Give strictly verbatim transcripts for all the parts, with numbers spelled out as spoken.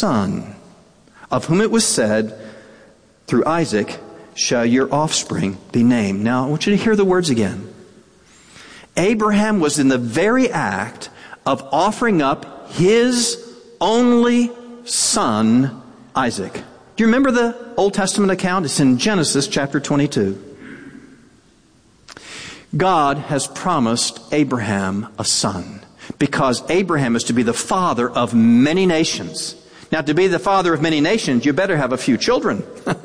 son, of whom it was said, through Isaac shall your offspring be named. Now, I want you to hear the words again. Abraham was in the very act of offering up his only son, Isaac. Do you remember the Old Testament account? It's in Genesis chapter twenty-two. God has promised Abraham a son because Abraham is to be the father of many nations. Now, to be the father of many nations, you better have a few children.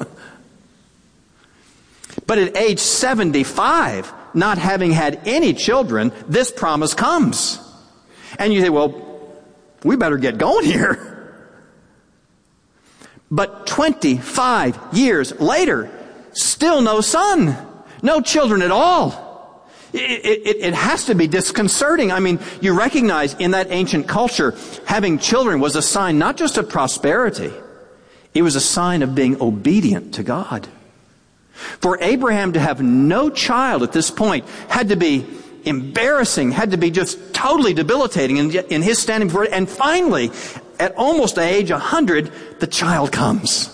But at age seventy-five, not having had any children, this promise comes. And you say, well, we better get going here. But twenty-five years later, still no son, no children at all. It, it, it has to be disconcerting. I mean, you recognize in that ancient culture, having children was a sign not just of prosperity, it was a sign of being obedient to God. For Abraham to have no child at this point had to be embarrassing, had to be just totally debilitating in, in his standing before it. And finally, at almost age one hundred, the child comes.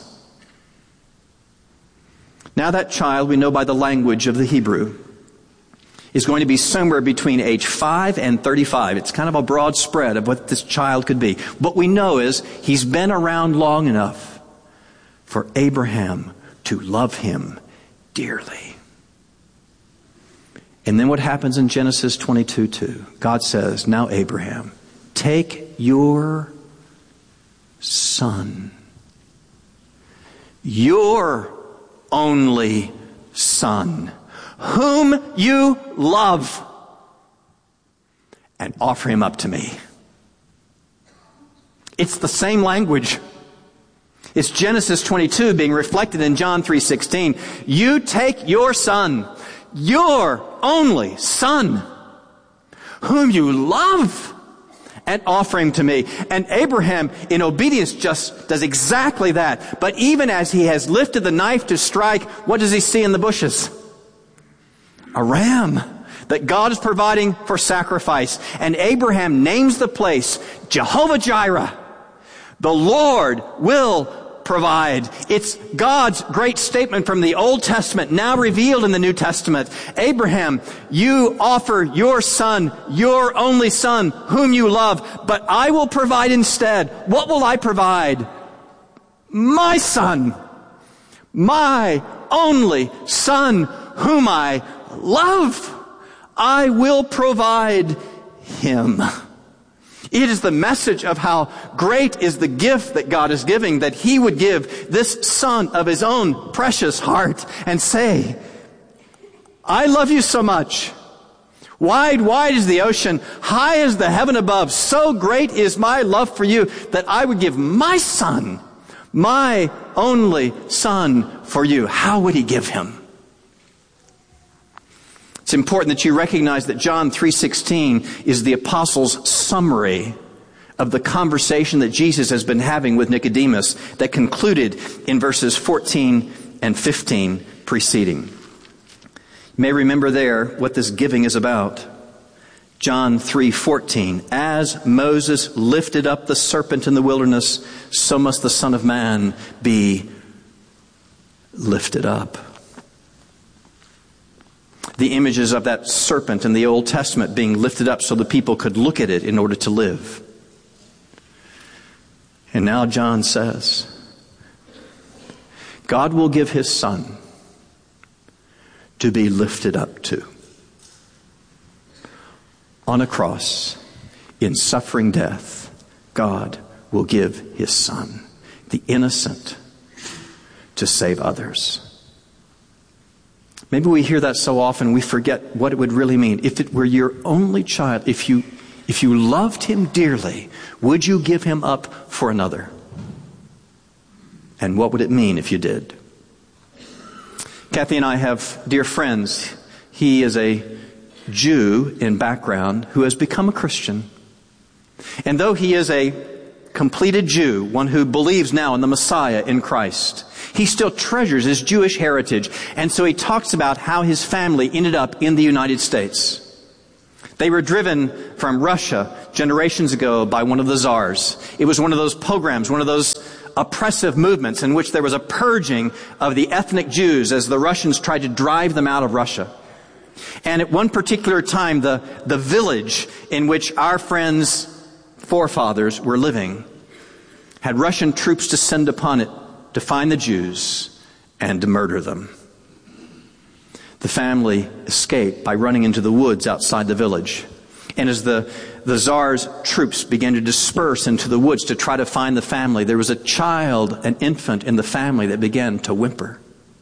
Now that child, we know by the language of the Hebrew, is going to be somewhere between age five and thirty-five. It's kind of a broad spread of what this child could be. What we know is he's been around long enough for Abraham to love him dearly. And then what happens in Genesis twenty-two two? God says, now Abraham, take your son, your only son, whom you love, and offer him up to me. It's the same language. It's Genesis twenty-two being reflected in John three sixteen. You take your son, your only son, whom you love, and offer him to me. And Abraham, in obedience, just does exactly that. But even as he has lifted the knife to strike, what does he see in the bushes? A ram that God is providing for sacrifice. And Abraham names the place Jehovah Jireh. The Lord will provide. It's God's great statement from the Old Testament, now revealed in the New Testament. Abraham, you offer your son, your only son, whom you love, but I will provide instead. What will I provide? My son, my only son, whom I love. I will provide him. It is the message of how great is the gift that God is giving, that he would give this son of his own precious heart and say, I love you so much. Wide, wide is the ocean, high is the heaven above. So great is my love for you that I would give my son, my only son for you. How would he give him? It's important that you recognize that John three sixteen is the apostles' summary of the conversation that Jesus has been having with Nicodemus that concluded in verses fourteen and fifteen preceding. You may remember there what this giving is about. John three fourteen, as Moses lifted up the serpent in the wilderness, so must the Son of Man be lifted up. The images of that serpent in the Old Testament being lifted up so the people could look at it in order to live. And now John says, God will give his son to be lifted up to. On a cross, in suffering death, God will give his son, the innocent, to save others. Maybe we hear that so often we forget what it would really mean. If it were your only child, if you if you loved him dearly, would you give him up for another? And what would it mean if you did? Kathy and I have dear friends. He is a Jew in background who has become a Christian. And though he is a completed Jew, one who believes now in the Messiah in Christ, he still treasures his Jewish heritage. And so he talks about how his family ended up in the United States. They were driven from Russia generations ago by one of the czars. It was one of those pogroms, one of those oppressive movements in which there was a purging of the ethnic Jews as the Russians tried to drive them out of Russia. And at one particular time, the, the village in which our friends' forefathers were living had Russian troops descend upon it to find the Jews and to murder them. The family escaped by running into the woods outside the village. And as the, the Tsar's troops began to disperse into the woods to try to find the family, there was a child, an infant in the family that began to whimper.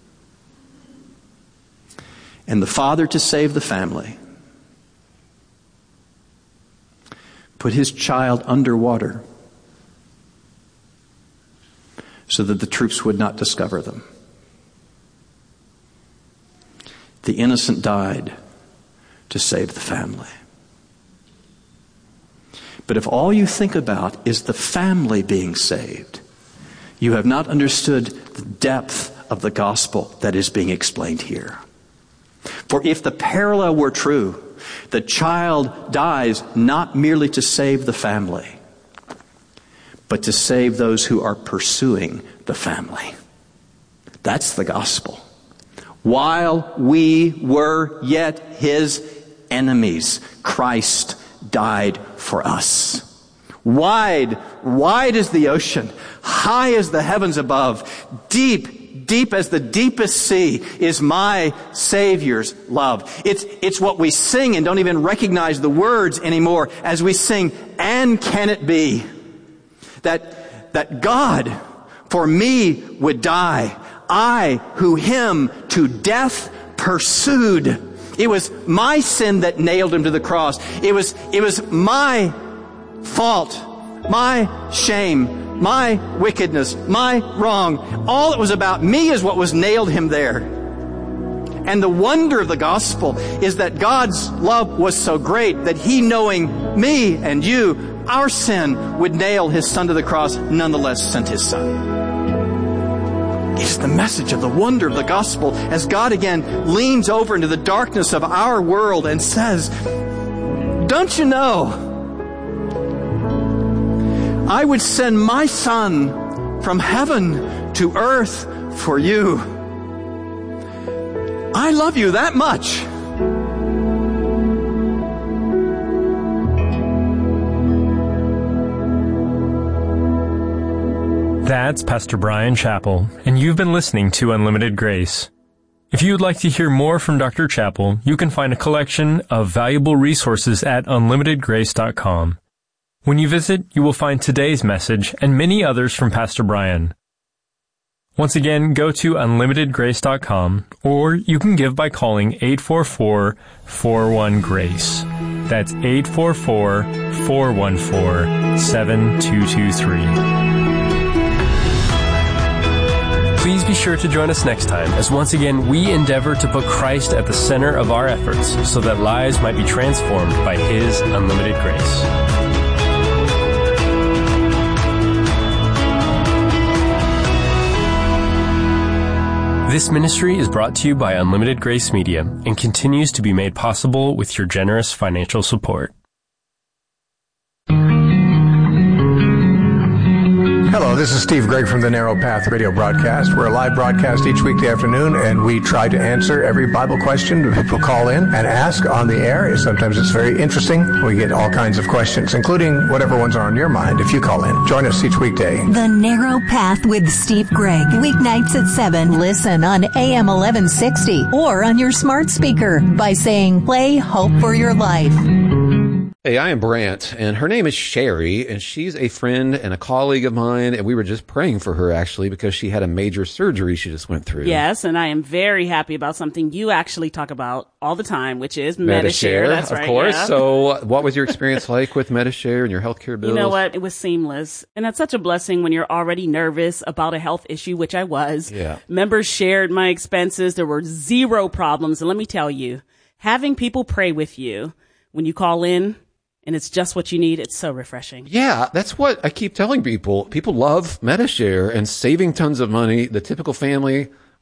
And the father, to save the family, put his child underwater so that the troops would not discover them. The innocent died to save the family. But if all you think about is the family being saved, you have not understood the depth of the gospel that is being explained here. For if the parallel were true, the child dies not merely to save the family, but to save those who are pursuing the family. That's the gospel. While we were yet his enemies, Christ died for us. Wide, wide as the ocean, high as the heavens above, deep, deep as the deepest sea is my Savior's love. It's, it's what we sing and don't even recognize the words anymore as we sing, and can it be that, that God for me would die, I who him to death pursued. It was my sin that nailed him to the cross. It was, it was my fault, my shame, my wickedness, my wrong. All that was about me is what was nailed him there. And the wonder of the gospel is that God's love was so great that he, knowing me and you, our sin, would nail his son to the cross, nonetheless sent his son. It's the message of the wonder of the gospel as God again leans over into the darkness of our world and says, don't you know, I would send my son from heaven to earth for you. I love you that much. That's Pastor Bryan Chapell, and you've been listening to Unlimited Grace. If you would like to hear more from Doctor Chapell, you can find a collection of valuable resources at unlimited grace dot com. When you visit, you will find today's message and many others from Pastor Bryan. Once again, go to unlimited grace dot com, or you can give by calling eight four four, four one, GRACE. That's eight four four, four one four, seven two two three. Please be sure to join us next time as once again we endeavor to put Christ at the center of our efforts so that lives might be transformed by his unlimited grace. This ministry is brought to you by Unlimited Grace Media and continues to be made possible with your generous financial support. Hello, this is Steve Gregg from the Narrow Path Radio broadcast. We're a live broadcast each weekday afternoon, and we try to answer every Bible question people call in and ask on the air. Sometimes it's very interesting. We get all kinds of questions, including whatever ones are on your mind if you call in. Join us each weekday. The Narrow Path with Steve Gregg. Weeknights at seven. Listen on A M eleven sixty or on your smart speaker by saying, play Hope for Your Life. Hey, I am Brant, and her name is Sherry, and she's a friend and a colleague of mine, and we were just praying for her, actually, because she had a major surgery she just went through. Yes, and I am very happy about something you actually talk about all the time, which is Medi-Share. That's of right, course. yeah. So what was your experience like with Medi-Share and your healthcare bills? You know what? It was seamless. And that's such a blessing when you're already nervous about a health issue, which I was. Yeah. Members shared my expenses. There were zero problems. And let me tell you, having people pray with you when you call in, and it's just what you need, it's so refreshing. Yeah, that's what I keep telling people. People love Medi-Share and saving tons of money. The typical family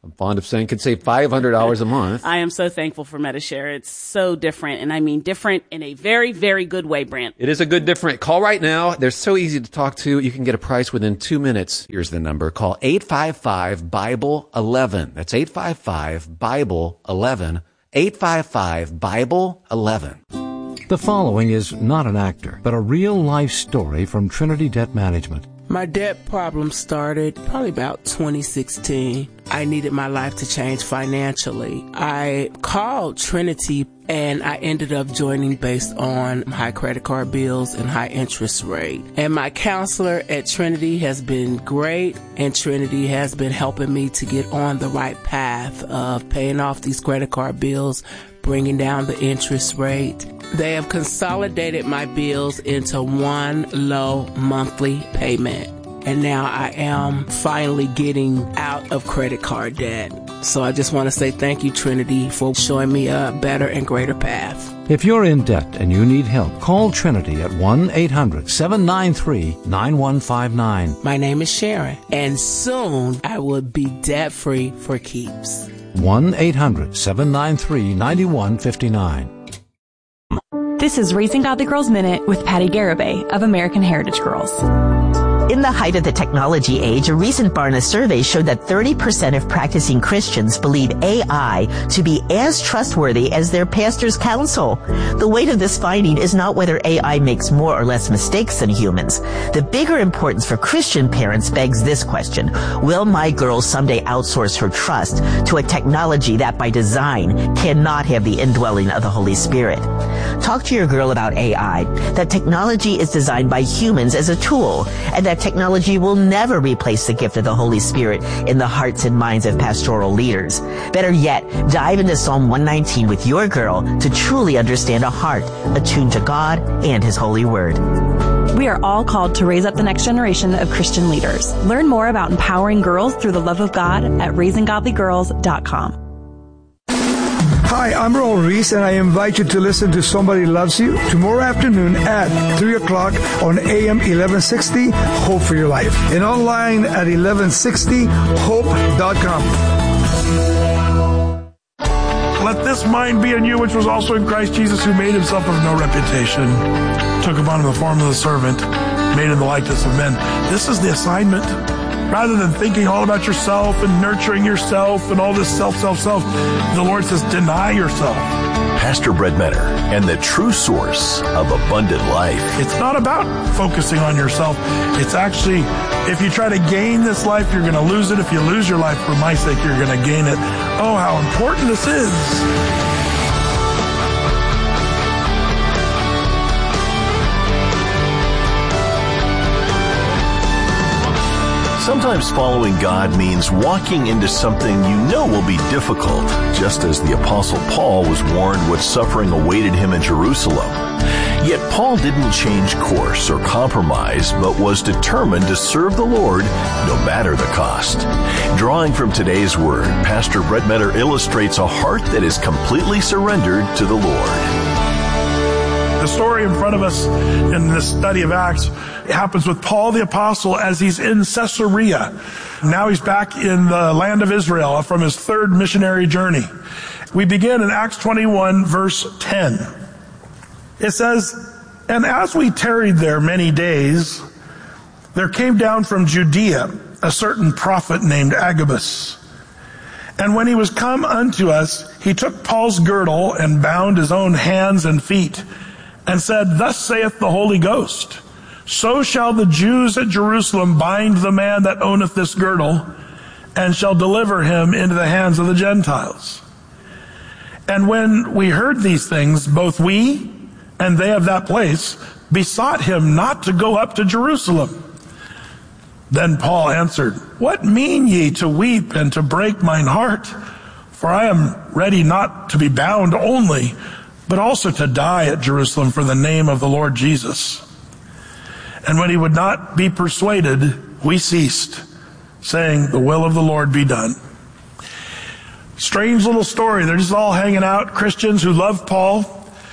I'm fond of saying could save five hundred dollars a month. I am so thankful for Medi-Share. It's so different, and I mean different in a very, very good way, Brant. It is a good different. Call right now. They're so easy to talk to. You can get a price within two minutes. Here's the number. Call eight five five, Bible eleven. That's eight five five, Bible eleven. eight five five, Bible eleven. The following is not an actor, but a real-life story from Trinity Debt Management. My debt problem started probably about twenty sixteen. I needed my life to change financially. I called Trinity and I ended up joining based on high credit card bills and high interest rate. And my counselor at Trinity has been great, and Trinity has been helping me to get on the right path of paying off these credit card bills, bringing down the interest rate. They have consolidated my bills into one low monthly payment. And now I am finally getting out of credit card debt. So I just want to say thank you, Trinity, for showing me a better and greater path. If you're in debt and you need help, call Trinity at one eight hundred, seven nine three, nine one five nine. My name is Sharon, and soon I will be debt-free for keeps. one eight hundred, seven nine three, nine one five nine. This is Raising Godly Girls Minute with Patty Garibay of American Heritage Girls. In the height of the technology age, a recent Barna survey showed that thirty percent of practicing Christians believe A I to be as trustworthy as their pastor's counsel. The weight of this finding is not whether A I makes more or less mistakes than humans. The bigger importance for Christian parents begs this question: will my girl someday outsource her trust to a technology that by design cannot have the indwelling of the Holy Spirit? Talk to your girl about A I, that technology is designed by humans as a tool, and that technology will never replace the gift of the Holy Spirit in the hearts and minds of pastoral leaders. Better yet, dive into Psalm one nineteen with your girl to truly understand a heart attuned to God and His holy word. We are all called to raise up the next generation of Christian leaders. Learn more about empowering girls through the love of God at raising godly girls dot com. Hi, I'm Raul Reese, and I invite you to listen to Somebody Loves You tomorrow afternoon at three o'clock on A M eleven sixty, Hope for Your Life, and online at eleven sixty hope dot com. Let this mind be in you, which was also in Christ Jesus, who made himself of no reputation, took upon him the form of the servant, made in the likeness of men. This is the assignment. Rather than thinking all about yourself and nurturing yourself and all this self, self, self, the Lord says, deny yourself. Pastor Brett Menner and the true source of abundant life. It's not about focusing on yourself. It's actually, if you try to gain this life, you're going to lose it. If you lose your life for my sake, you're going to gain it. Oh, how important this is. Sometimes following God means walking into something you know will be difficult, just as the Apostle Paul was warned what suffering awaited him in Jerusalem. Yet Paul didn't change course or compromise, but was determined to serve the Lord no matter the cost. Drawing from today's word, Pastor Brett Menner illustrates a heart that is completely surrendered to the Lord. The story in front of us in this study of Acts happens with Paul the Apostle as he's in Caesarea. Now he's back in the land of Israel from his third missionary journey. We begin in Acts twenty-one, verse ten. It says, "And as we tarried there many days, there came down from Judea a certain prophet named Agabus. And when he was come unto us, he took Paul's girdle and bound his own hands and feet, and said, Thus saith the Holy Ghost, so shall the Jews at Jerusalem bind the man that owneth this girdle, and shall deliver him into the hands of the Gentiles. And when we heard these things, both we and they of that place besought him not to go up to Jerusalem. Then Paul answered, What mean ye to weep and to break mine heart? For I am ready not to be bound only, but also to die at Jerusalem for the name of the Lord Jesus. And when he would not be persuaded, we ceased, saying, The will of the Lord be done." Strange little story. They're just all hanging out, Christians who love Paul.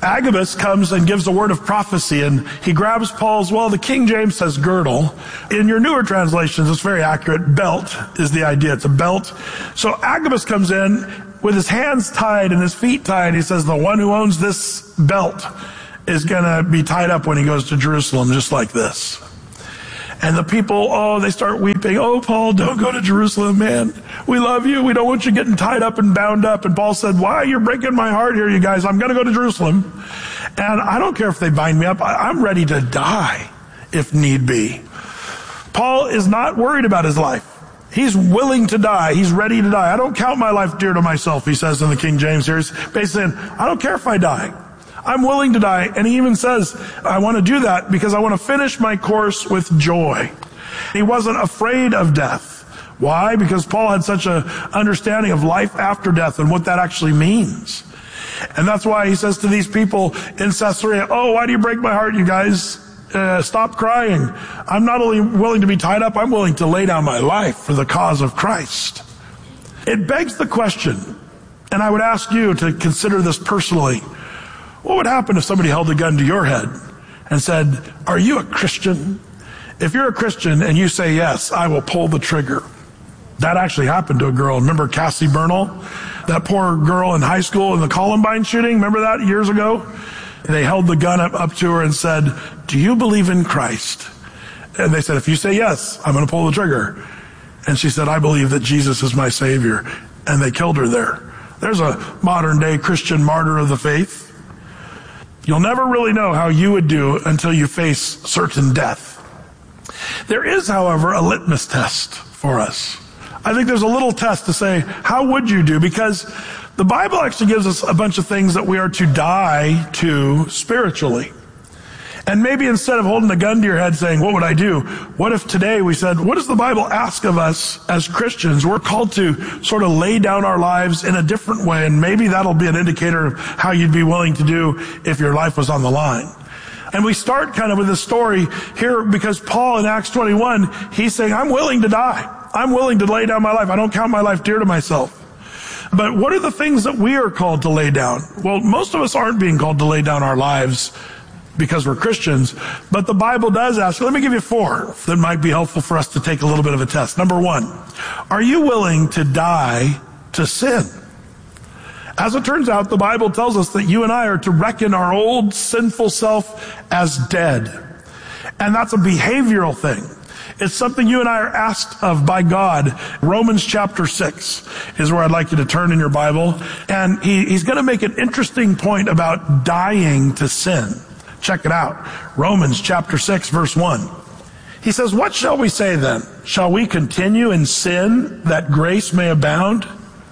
Agabus comes and gives a word of prophecy, and he grabs Paul's, well, the King James says girdle. In your newer translations, it's very accurate. Belt is the idea. It's a belt. So Agabus comes in with his hands tied and his feet tied. He says, the one who owns this belt is going to be tied up when he goes to Jerusalem, just like this. And the people, oh, they start weeping. Oh, Paul, don't go to Jerusalem, man. We love you. We don't want you getting tied up and bound up. And Paul said, why? You're breaking my heart here, you guys. I'm going to go to Jerusalem. And I don't care if they bind me up. I'm ready to die if need be. Paul is not worried about his life. He's willing to die. He's ready to die. I don't count my life dear to myself, he says in the King James here. He's basically saying, I don't care if I die. I'm willing to die. And he even says, I want to do that because I want to finish my course with joy. He wasn't afraid of death. Why? Because Paul had such an understanding of life after death and what that actually means. And that's why he says to these people in Caesarea, oh, why do you break my heart, you guys? Uh, stop crying. I'm not only willing to be tied up, I'm willing to lay down my life for the cause of Christ. It begs the question, and I would ask you to consider this personally. What would happen if somebody held a gun to your head and said, are you a Christian? If you're a Christian and you say yes, I will pull the trigger. That actually happened to a girl. Remember Cassie Bernal? That poor girl in high school in the Columbine shooting? Remember that years ago? They held the gun up, up to her and said, do you believe in Christ? And they said, if you say yes, I'm going to pull the trigger. And she said, I believe that Jesus is my Savior. And they killed her there. There's a modern day Christian martyr of the faith. You'll never really know how you would do until you face certain death. There is, however, a litmus test for us. I think there's a little test to say, how would you do? Because the Bible actually gives us a bunch of things that we are to die to spiritually. And maybe instead of holding a gun to your head saying, what would I do? What if today we said, what does the Bible ask of us as Christians? We're called to sort of lay down our lives in a different way, and maybe that'll be an indicator of how you'd be willing to do if your life was on the line. And we start kind of with this story here because Paul in Acts twenty-one, he's saying, I'm willing to die. I'm willing to lay down my life. I don't count my life dear to myself. But what are the things that we are called to lay down? Well, most of us aren't being called to lay down our lives because we're Christians, but the Bible does ask. Let me give you four that might be helpful for us to take a little bit of a test. Number one, are you willing to die to sin? As it turns out, the Bible tells us that you and I are to reckon our old sinful self as dead. And that's a behavioral thing. It's something you and I are asked of by God. Romans chapter six is where I'd like you to turn in your Bible. And he, he's going to make an interesting point about dying to sin. Check it out. Romans chapter six, verse one. He says, what shall we say then? Shall we continue in sin that grace may abound?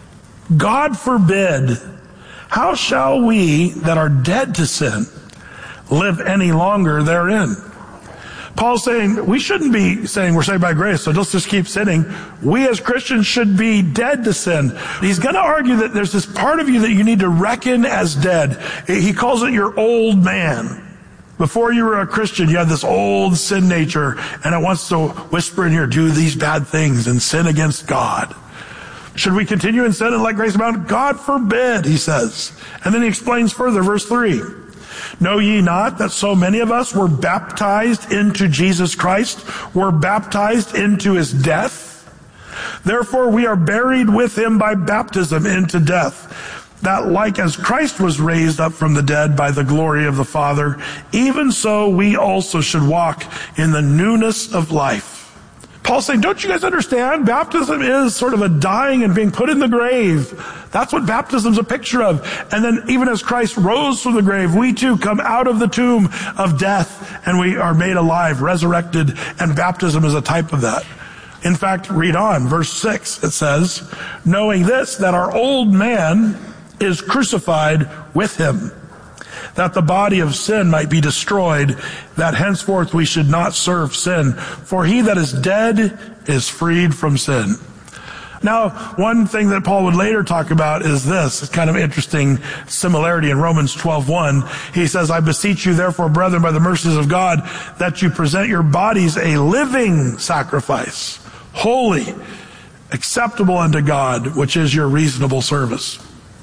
God forbid. How shall we that are dead to sin live any longer therein? Paul's saying we shouldn't be saying we're saved by grace, so let's just keep sinning. We as Christians should be dead to sin. He's going to argue that there's this part of you that you need to reckon as dead. He calls it your old man. Before you were a Christian, you had this old sin nature, and it wants to whisper in here, do these bad things and sin against God. Should we continue in sin and let grace abound? God forbid, he says. And then he explains further, verse three. Know ye not that so many of us were baptized into Jesus Christ, were baptized into his death? Therefore we are buried with him by baptism into death, that like as Christ was raised up from the dead by the glory of the Father, even so we also should walk in the newness of life. Paul's saying, don't you guys understand? Baptism is sort of a dying and being put in the grave. That's what baptism's a picture of. And then even as Christ rose from the grave, we too come out of the tomb of death and we are made alive, resurrected, and baptism is a type of that. In fact, read on, verse six, it says, knowing this, that our old man is crucified with him, that the body of sin might be destroyed, that henceforth we should not serve sin. For he that is dead is freed from sin. Now, one thing that Paul would later talk about is this. It's kind of interesting similarity in Romans twelve one. He says, I beseech you therefore, brethren, by the mercies of God, that you present your bodies a living sacrifice, holy, acceptable unto God, which is your reasonable service.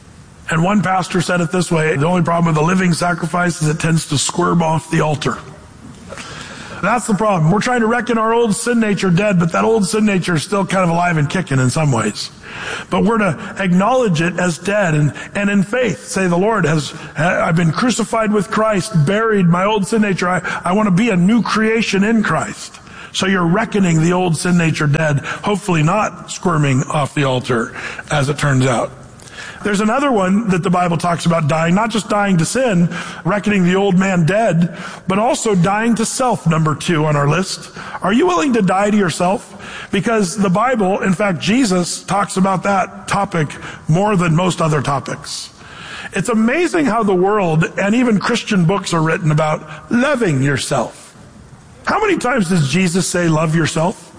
And one pastor said it this way: the only problem with a living sacrifice is it tends to squirm off the altar. That's the problem. We're trying to reckon our old sin nature dead, but that old sin nature is still kind of alive and kicking in some ways. But we're to acknowledge it as dead and, and in faith say, the Lord has, I've been crucified with Christ, buried my old sin nature. I, I want to be a new creation in Christ. So you're reckoning the old sin nature dead, hopefully not squirming off the altar, as it turns out. There's another one that the Bible talks about dying, not just dying to sin, reckoning the old man dead, but also dying to self, number two on our list. Are you willing to die to yourself? Because the Bible, in fact, Jesus talks about that topic more than most other topics. It's amazing how the world and even Christian books are written about loving yourself. How many times does Jesus say love yourself?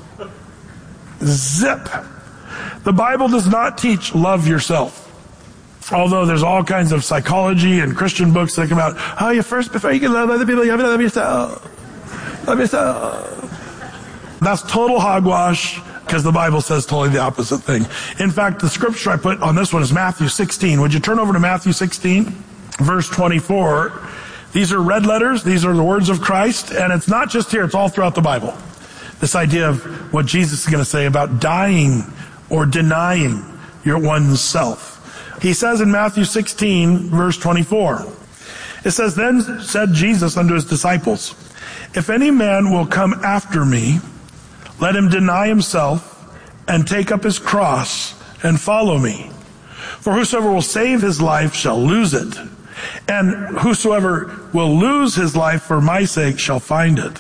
Zip. The Bible does not teach love yourself. Although there's all kinds of psychology and Christian books that come out, oh, you first, before you can love other people, you have to love yourself. Love yourself. That's total hogwash, because the Bible says totally the opposite thing. In fact, the scripture I put on this one is Matthew sixteen. Would you turn over to Matthew sixteen, verse twenty-four? These are red letters. These are the words of Christ. And it's not just here. It's all throughout the Bible. This idea of what Jesus is going to say about dying or denying your one's self. He says in Matthew sixteen, verse twenty-four, it says, then said Jesus unto his disciples, if any man will come after me, let him deny himself and take up his cross and follow me. For whosoever will save his life shall lose it, and whosoever will lose his life for my sake shall find it.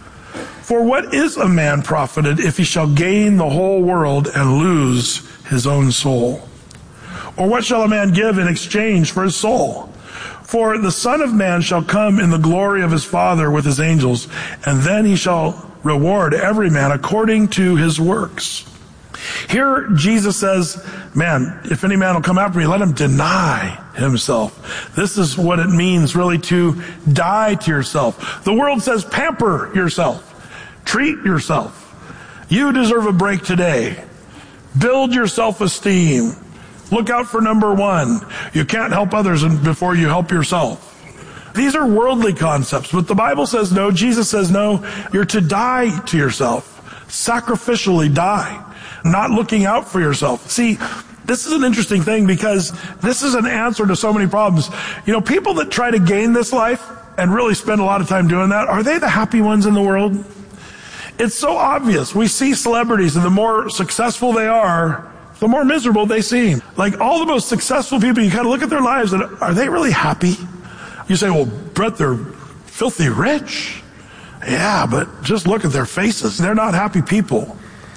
For what is a man profited if he shall gain the whole world and lose his own soul? Or what shall a man give in exchange for his soul? For the Son of Man shall come in the glory of his Father with his angels, and then he shall reward every man according to his works. Here Jesus says, man, if any man will come after me, let him deny himself. This is what it means really to die to yourself. The world says pamper yourself. Treat yourself. You deserve a break today. Build your self-esteem. Look out for number one. You can't help others before you help yourself. These are worldly concepts, but the Bible says no. Jesus says no. You're to die to yourself. Sacrificially die. Not looking out for yourself. See, this is an interesting thing because this is an answer to so many problems. You know, people that try to gain this life and really spend a lot of time doing that, are they the happy ones in the world? It's so obvious. We see celebrities, and the more successful they are, the more miserable they seem. Like all the most successful people, you kind of look at their lives and are they really happy? You say, well, Brett, they're filthy rich. Yeah, but just look at their faces. They're not happy people.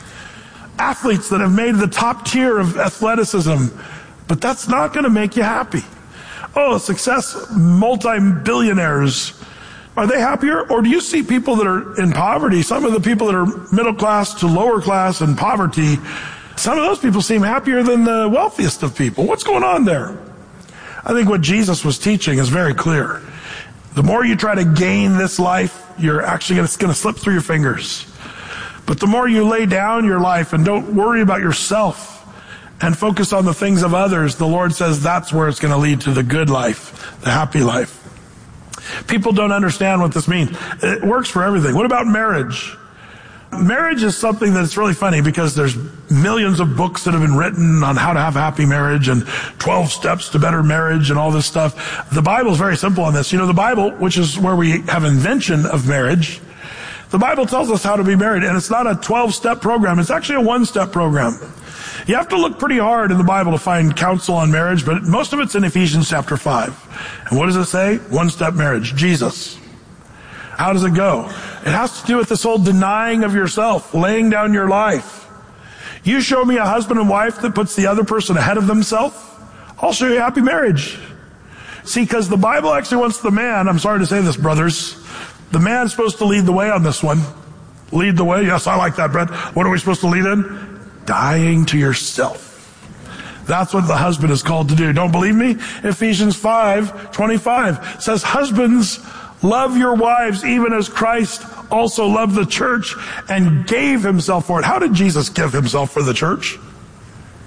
Athletes that have made the top tier of athleticism, but that's not going to make you happy. Oh, success, multi-billionaires. Are they happier? Or do you see people that are in poverty, some of the people that are middle class to lower class in poverty, some of those people seem happier than the wealthiest of people. What's going on there? I think what Jesus was teaching is very clear. The more you try to gain this life, you're actually going to, it's going to slip through your fingers. But the more you lay down your life and don't worry about yourself and focus on the things of others, the Lord says that's where it's going to lead to the good life, the happy life. People don't understand what this means. It works for everything. What about marriage? Marriage is something that's really funny because there's millions of books that have been written on how to have a happy marriage and twelve steps to better marriage and all this stuff. The Bible is very simple on this. You know, the Bible, which is where we have invention of marriage, the Bible tells us how to be married, and it's not a twelve-step program. It's actually a one-step program. You have to look pretty hard in the Bible to find counsel on marriage, but most of it's in Ephesians chapter five. And what does it say? One-step marriage. Jesus. How does it go? It has to do with this whole denying of yourself, laying down your life. You show me a husband and wife that puts the other person ahead of themselves, I'll show you a happy marriage. See, because the Bible actually wants the man, I'm sorry to say this, brothers, the man's supposed to lead the way on this one. Lead the way? Yes, I like that, Brett. What are we supposed to lead in? Dying to yourself. That's what the husband is called to do. Don't believe me? Ephesians five twenty-five says, husbands, love your wives even as Christ also loved the church and gave himself for it. How did Jesus give himself for the church?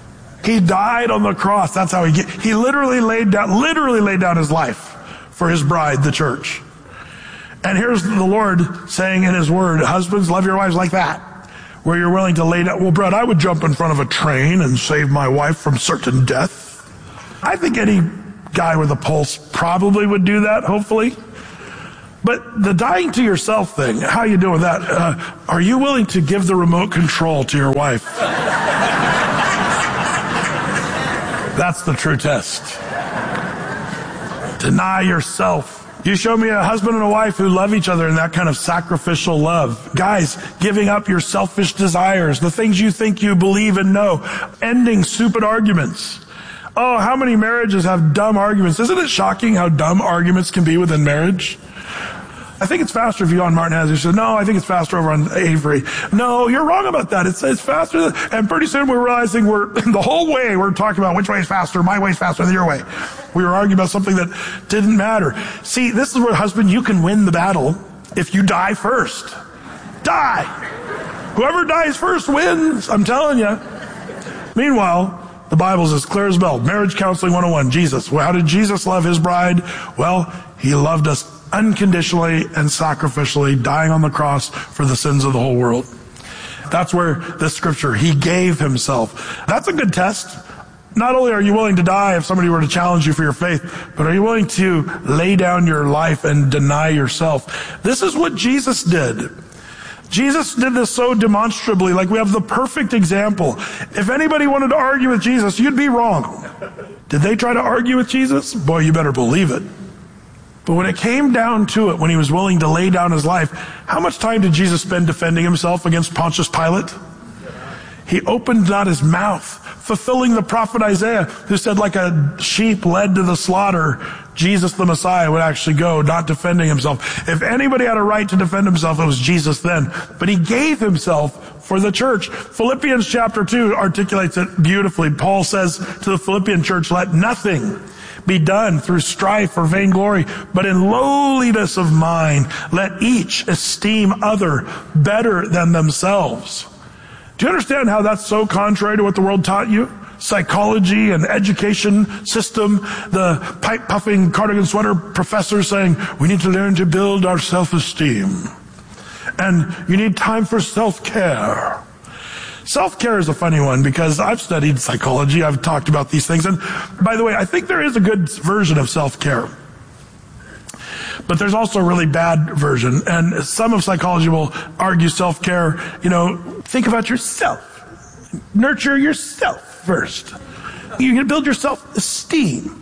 He died on the cross. That's how he get, he literally laid down, literally laid down his life for his bride, the church. And here's the Lord saying in his word, husbands, love your wives like that, where you're willing to lay down. Well, Brett, I would jump in front of a train and save my wife from certain death. I think any guy with a pulse probably would do that, hopefully. But the dying to yourself thing, how you doing with that? Uh, are you willing to give the remote control to your wife? That's the true test. Deny yourself. You show me a husband and a wife who love each other in that kind of sacrificial love. Guys, giving up your selfish desires, the things you think you believe and know, ending stupid arguments. Oh, how many marriages have dumb arguments? Isn't it shocking how dumb arguments can be within marriage? I think it's faster if you go on Martin Hazard. He said, no, I think it's faster over on Avery. No, you're wrong about that. It's, it's faster. And pretty soon we're realizing we're, the whole way we're talking about which way is faster. My way is faster than your way. We were arguing about something that didn't matter. See, this is where, husband, you can win the battle if you die first. Die. Whoever dies first wins. I'm telling you. Meanwhile, the Bible's as clear as bell. Marriage Counseling one oh one. Jesus. Well, how did Jesus love his bride? Well, he loved us unconditionally and sacrificially, dying on the cross for the sins of the whole world. That's where this scripture, he gave himself. That's a good test. Not only are you willing to die if somebody were to challenge you for your faith, but are you willing to lay down your life and deny yourself? This is what Jesus did. Jesus did this so demonstrably, like we have the perfect example. If anybody wanted to argue with Jesus, you'd be wrong. Did they try to argue with Jesus? Boy, you better believe it. But when it came down to it, when he was willing to lay down his life, how much time did Jesus spend defending himself against Pontius Pilate? He opened not his mouth, fulfilling the prophet Isaiah, who said like a sheep led to the slaughter, Jesus the Messiah would actually go, not defending himself. If anybody had a right to defend himself, it was Jesus then. But he gave himself for the church. Philippians chapter two articulates it beautifully. Paul says to the Philippian church, let nothing be done through strife or vainglory, but in lowliness of mind, let each esteem other better than themselves. Do you understand how that's so contrary to what the world taught you? Psychology and education system, the pipe-puffing cardigan sweater professors saying, we need to learn to build our self-esteem. And you need time for self-care. Self-care is a funny one because I've studied psychology. I've talked about these things. And by the way, I think there is a good version of self-care. But there's also a really bad version. And some of psychology will argue self-care, you know, think about yourself. Nurture yourself first. You can build your self-esteem.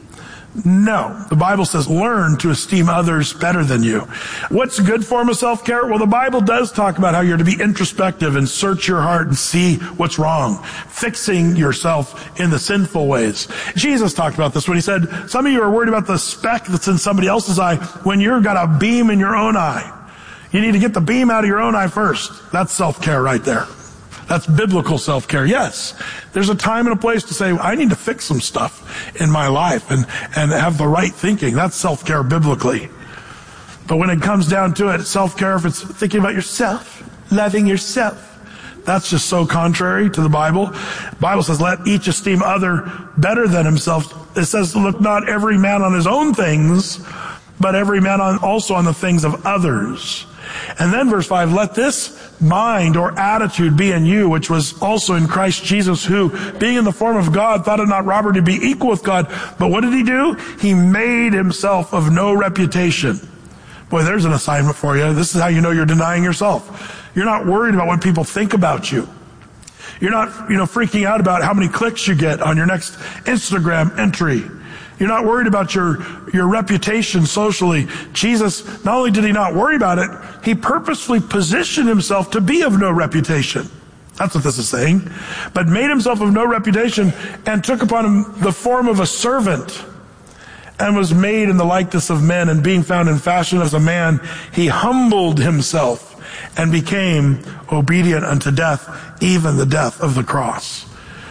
No. The Bible says learn to esteem others better than you. What's a good form of self-care? Well, the Bible does talk about how you're to be introspective and search your heart and see what's wrong. Fixing yourself in the sinful ways. Jesus talked about this when he said, some of you are worried about the speck that's in somebody else's eye when you've got a beam in your own eye. You need to get the beam out of your own eye first. That's self-care right there. That's biblical self-care. Yes, there's a time and a place to say, I need to fix some stuff in my life and, and have the right thinking. That's self-care biblically. But when it comes down to it, self-care, if it's thinking about yourself, loving yourself, that's just so contrary to the Bible. The Bible says, let each esteem other better than himself. It says, look not every man on his own things, but every man on, also on the things of others. And then verse five, let this mind or attitude be in you, which was also in Christ Jesus, who, being in the form of God, thought it not robbery to be equal with God. But what did he do? He made himself of no reputation. Boy, there's an assignment for you. This is how you know you're denying yourself. You're not worried about what people think about you. You're not, you know, freaking out about how many clicks you get on your next Instagram entry. You're not worried about your, your reputation socially. Jesus, not only did he not worry about it, he purposefully positioned himself to be of no reputation. That's what this is saying. But made himself of no reputation and took upon him the form of a servant and was made in the likeness of men, and being found in fashion as a man, he humbled himself and became obedient unto death, even the death of the cross.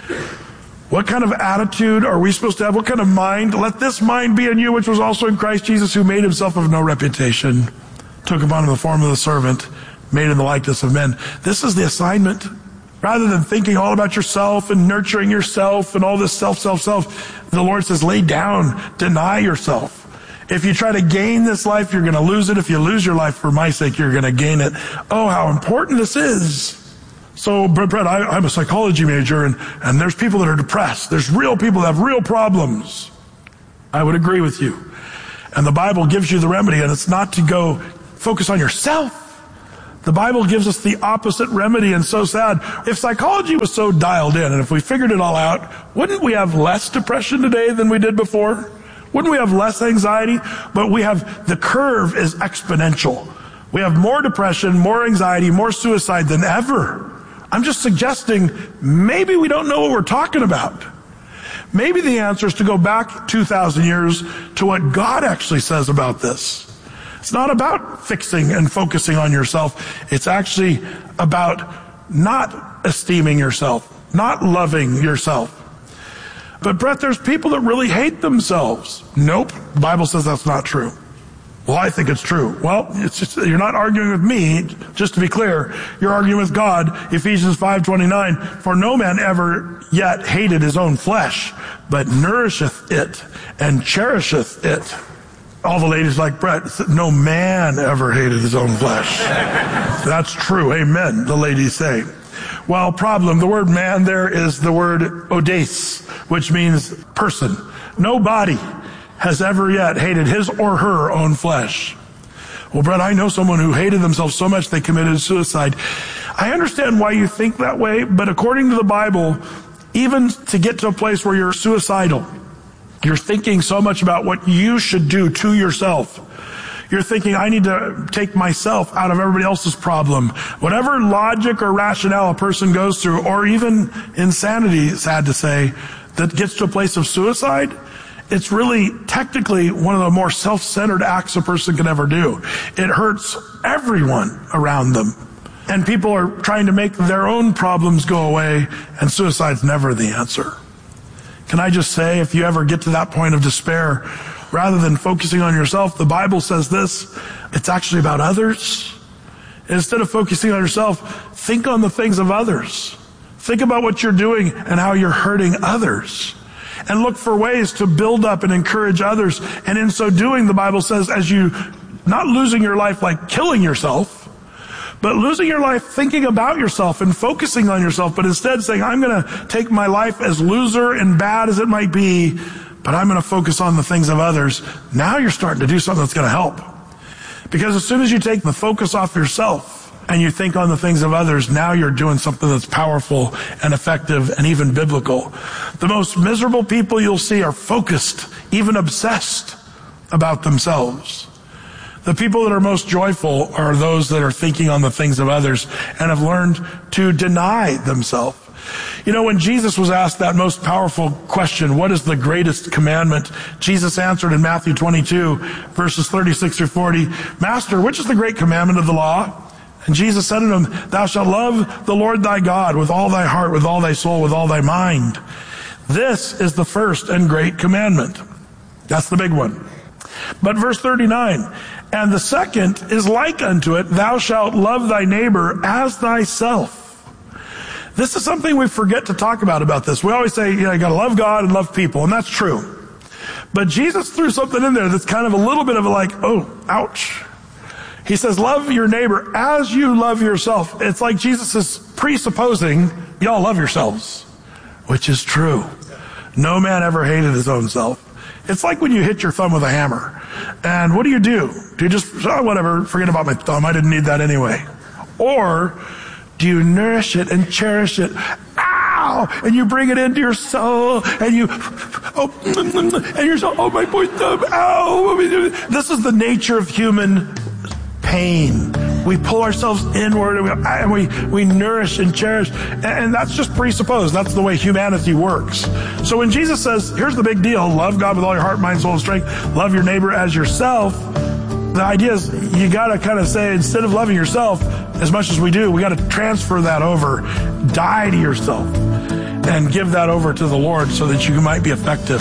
What kind of attitude are we supposed to have? What kind of mind? Let this mind be in you, which was also in Christ Jesus, who made himself of no reputation, took upon him the form of the servant, made in the likeness of men. This is the assignment. Rather than thinking all about yourself and nurturing yourself and all this self, self, self, the Lord says, lay down, deny yourself. If you try to gain this life, you're going to lose it. If you lose your life for my sake, you're going to gain it. Oh, how important this is. So, Brett, I, I'm a psychology major, and, and there's people that are depressed. There's real people that have real problems. I would agree with you. And the Bible gives you the remedy, and it's not to go focus on yourself. The Bible gives us the opposite remedy, and so sad. If psychology was so dialed in, and if we figured it all out, wouldn't we have less depression today than we did before? Wouldn't we have less anxiety? But we have, the curve is exponential. We have more depression, more anxiety, more suicide than ever. I'm just suggesting maybe we don't know what we're talking about. Maybe the answer is to go back two thousand years to what God actually says about this. It's not about fixing and focusing on yourself. It's actually about not esteeming yourself, not loving yourself. But Brett, there's people that really hate themselves. Nope, the Bible says that's not true. Well, I think it's true. Well, it's just, you're not arguing with me, just to be clear. You're arguing with God. Ephesians five twenty-nine, for no man ever yet hated his own flesh, but nourisheth it and cherisheth it. All the ladies like Brett said, no man ever hated his own flesh. That's true. Amen, the ladies say. Well, problem, the word man there is the word odes, which means person. Nobody has ever yet hated his or her own flesh. Well, Brett, I know someone who hated themselves so much they committed suicide. I understand why you think that way, but according to the Bible, even to get to a place where you're suicidal, you're thinking so much about what you should do to yourself. You're thinking, I need to take myself out of everybody else's problem. Whatever logic or rationale a person goes through, or even insanity, sad to say, that gets to a place of suicide, it's really technically one of the more self-centered acts a person can ever do. It hurts everyone around them. And people are trying to make their own problems go away, and suicide's never the answer. Can I just say, if you ever get to that point of despair, rather than focusing on yourself, the Bible says this, it's actually about others. Instead of focusing on yourself, think on the things of others. Think about what you're doing and how you're hurting others. And look for ways to build up and encourage others. And in so doing, the Bible says, as you, not losing your life like killing yourself, but losing your life thinking about yourself and focusing on yourself, but instead saying, I'm going to take my life as loser and bad as it might be, but I'm going to focus on the things of others. Now you're starting to do something that's going to help. Because as soon as you take the focus off yourself and you think on the things of others, now you're doing something that's powerful and effective and even biblical. The most miserable people you'll see are focused, even obsessed about themselves. The people that are most joyful are those that are thinking on the things of others and have learned to deny themselves. You know, when Jesus was asked that most powerful question, what is the greatest commandment? Jesus answered in Matthew twenty-two, verses thirty-six through forty, Master, which is the great commandment of the law? And Jesus said unto him, Thou shalt love the Lord thy God with all thy heart, with all thy soul, with all thy mind. This is the first and great commandment. That's the big one. But verse thirty-nine, and the second is like unto it, Thou shalt love thy neighbor as thyself. This is something we forget to talk about about this. We always say, you know, you gotta love God and love people, and that's true. But Jesus threw something in there that's kind of a little bit of a like, oh, ouch. He says, love your neighbor as you love yourself. It's like Jesus is presupposing y'all love yourselves, which is true. No man ever hated his own self. It's like when you hit your thumb with a hammer. And what do you do? Do you just, oh, whatever, forget about my thumb, I didn't need that anyway. Or do you nourish it and cherish it? Ow! And you bring it into your soul, and you, oh, and you're so, oh, my poor thumb, ow! This is the nature of human pain. We pull ourselves inward, and we, and we, we nourish and cherish, and, and that's just presupposed. That's the way humanity works. So when Jesus says, here's the big deal, love God with all your heart, mind, soul, and strength, love your neighbor as yourself, the idea is you gotta kind of say, instead of loving yourself as much as we do, we gotta transfer that over, die to yourself, and give that over to the Lord so that you might be effective.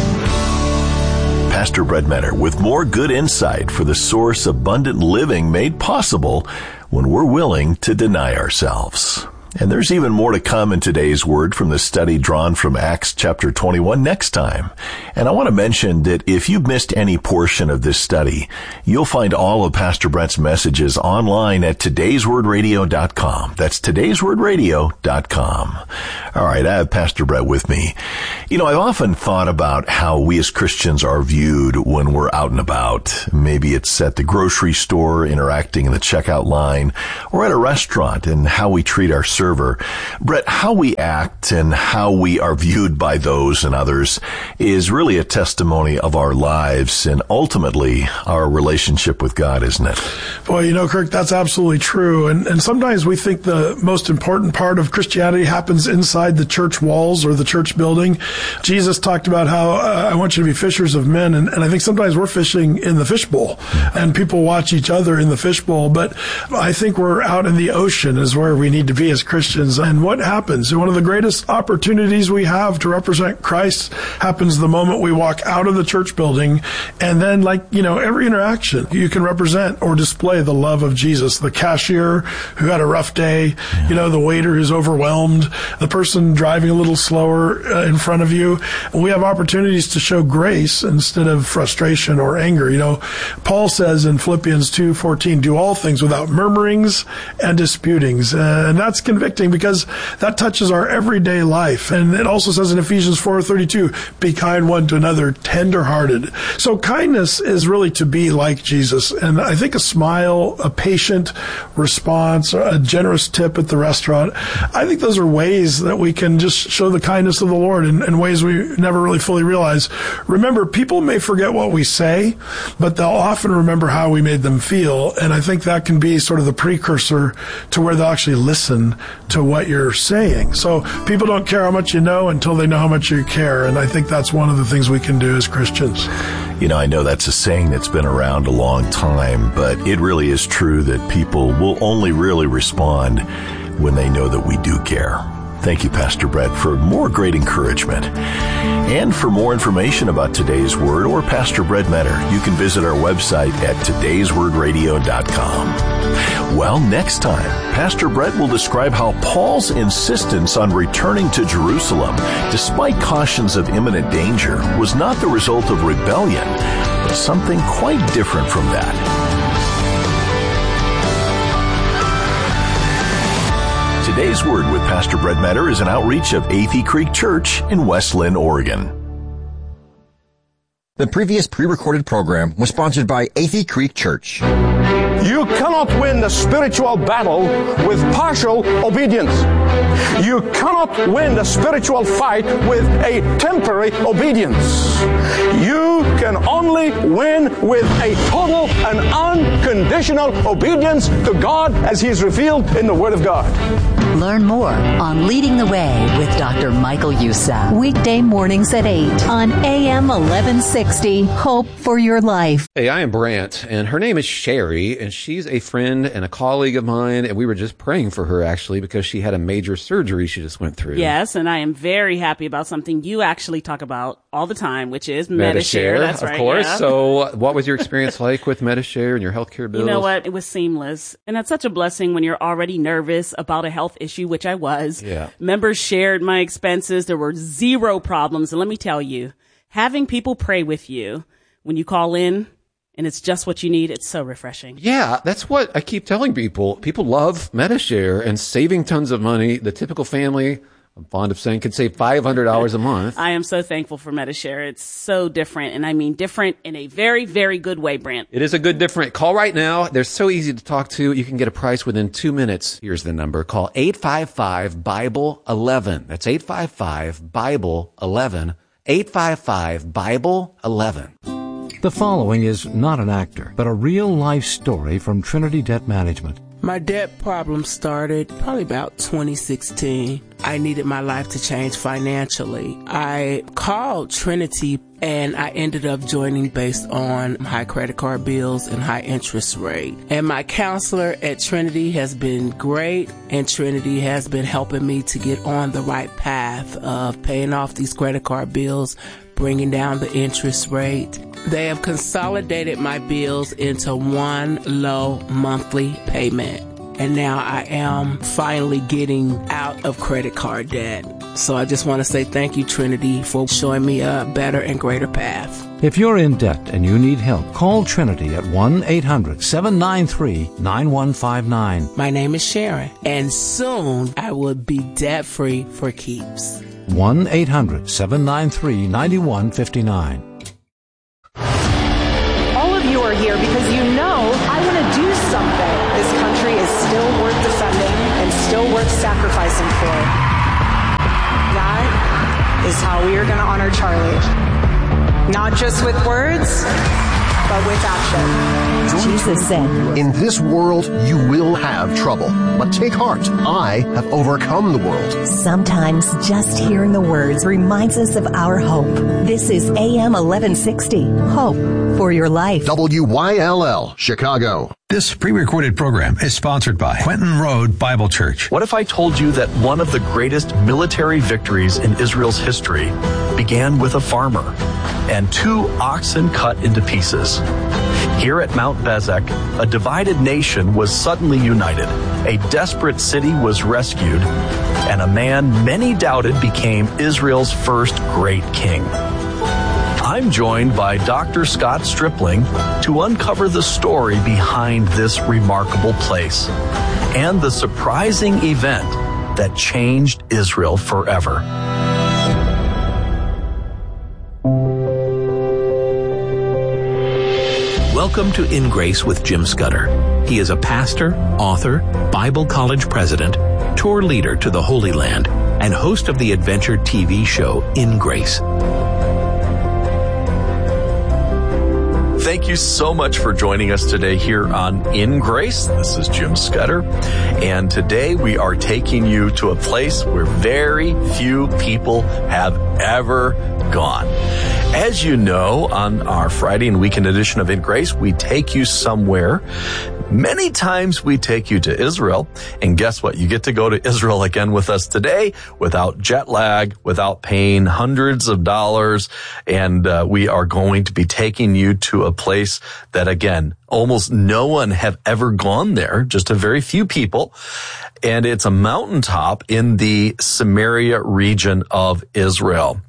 Pastor Brett Menner with more good insight for the source abundant living made possible when we're willing to deny ourselves. And there's even more to come in today's word from the study drawn from Acts chapter twenty-one next time. And I want to mention that if you've missed any portion of this study, you'll find all of Pastor Brett's messages online at todays word radio dot com. That's todays word radio dot com. All right, I have Pastor Brett with me. You know, I've often thought about how we as Christians are viewed when we're out and about. Maybe it's at the grocery store, interacting in the checkout line, or at a restaurant, and how we treat our server. Brett, how we act and how we are viewed by those and others is really a testimony of our lives and ultimately our relationship with God, isn't it? Boy, you know, Kirk, that's absolutely true. And, and sometimes we think the most important part of Christianity happens inside the church walls or the church building. Jesus talked about how uh, I want you to be fishers of men. And, and I think sometimes we're fishing in the fishbowl and people watch each other in the fishbowl. But I think we're out in the ocean is where we need to be as Christians. And what happens? One of the greatest opportunities we have to represent Christ happens the moment we walk out of the church building. And then, like, you know, every interaction, you can represent or display the love of Jesus. The cashier who had a rough day, you know, the waiter who's overwhelmed, the person driving a little slower uh, in front of you. We have opportunities to show grace instead of frustration or anger. You know, Paul says in Philippians two fourteen, do all things without murmurings and disputings. Uh, and that's convicting because that touches our everyday life. And it also says in Ephesians four thirty-two, be kind one to another, tender-hearted. So kindness is really to be like Jesus. And I think a smile, a patient response, a generous tip at the restaurant, I think those are ways that we can just show the kindness of the Lord in, in ways we never really fully realize. Remember, people may forget what we say, but they'll often remember how we made them feel. And I think that can be sort of the precursor to where they'll actually listen to what you're saying. So people don't care how much you know until they know how much you care. And I think that's one of the things we can do as Christians. You know, I know that's a saying that's been around a long time, but it really is true that people will only really respond when they know that we do care. Thank you, Pastor Brett, for more great encouragement. And for more information about today's word or Pastor Brett Metter, you can visit our website at todays word radio dot com. Well, next time, Pastor Brett will describe how Paul's insistence on returning to Jerusalem, despite cautions of imminent danger, was not the result of rebellion, but something quite different from that. Today's Word with Pastor Brett Metter is an outreach of Athey Creek Church in West Lynn, Oregon. The previous pre-recorded program was sponsored by Athey Creek Church. You cannot win the spiritual battle with partial obedience. You cannot win the spiritual fight with a temporary obedience. You can only win with a total and unconditional obedience to God as He is revealed in the Word of God. Learn more on Leading the Way with Doctor Michael Youssef. Weekday mornings at eight on A M eleven sixty. Hope for your life. Hey, I am Brant, and her name is Sherry, and she's a friend and a colleague of mine, and we were just praying for her, actually, because she had a major surgery she just went through. Yes, and I am very happy about something you actually talk about all the time, which is Medi-Share. Medi-Share, That's of right, course. yeah. So what was your experience like with Medi-Share and your healthcare bills? You know what? It was seamless. And that's such a blessing when you're already nervous about a health issue, which I was. Yeah. Members shared my expenses. There were zero problems. And let me tell you, having people pray with you when you call in and it's just what you need, it's so refreshing. Yeah, that's what I keep telling people. People love Medi-Share and saving tons of money. The typical family, I'm fond of saying, can save five hundred dollars a month. I am so thankful for Medi-Share. It's so different, and I mean different in a very, very good way, Brant. It is a good different. Call right now. They're so easy to talk to. You can get a price within two minutes. Here's the number. Call eight five five, Bible eleven. That's eight five five, Bible eleven. eight five five, Bible eleven. The following is not an actor, but a real-life story from Trinity Debt Management. My debt problem started probably about twenty sixteen. I needed my life to change financially. I called Trinity and I ended up joining based on high credit card bills and high interest rate. And my counselor at Trinity has been great, and Trinity has been helping me to get on the right path of paying off these credit card bills, bringing down the interest rate. They have consolidated my bills into one low monthly payment. and now I am finally getting out of credit card debt. So I just want to say thank you, Trinity, for showing me a better and greater path. If you're in debt and you need help, call Trinity at one eight hundred seven nine three nine one five nine. My name is Sharon, and soon I will be debt-free for keeps. one eight hundred seven nine three nine one five nine. All of you are here because you know I want to do something. This country is still worth defending and still worth sacrificing for. That is how we are going to honor Charlie. Not just with words, but with action. Jesus said, "In this world you will have trouble, but take heart. I have overcome the world." Sometimes just hearing the words reminds us of our hope. This is A M eleven sixty, Hope for Your Life. W Y L L, Chicago. This pre-recorded program is sponsored by Quentin Road Bible Church. What if I told you that one of the greatest military victories in Israel's history began with a farmer and two oxen cut into pieces? Here at Mount Bezek, a divided nation was suddenly united. A desperate city was rescued, and a man many doubted became Israel's first great king. I'm joined by Doctor Scott Stripling to uncover the story behind this remarkable place and the surprising event that changed Israel forever. Welcome to In Grace with Jim Scudder. He is a pastor, author, Bible college president, tour leader to the Holy Land, and host of the adventure T V show In Grace. Thank you so much for joining us today here on In Grace. This is Jim Scudder, and today we are taking you to a place where very few people have ever gone. As you know, on our Friday and weekend edition of In Grace, we take you somewhere. Many times we take you to Israel, and guess what? You get to go to Israel again with us today without jet lag, without paying hundreds of dollars, and uh, we are going to be taking you to a place that, again, almost no one have ever gone there, just a very few people, and it's a mountaintop in the Samaria region of Israel.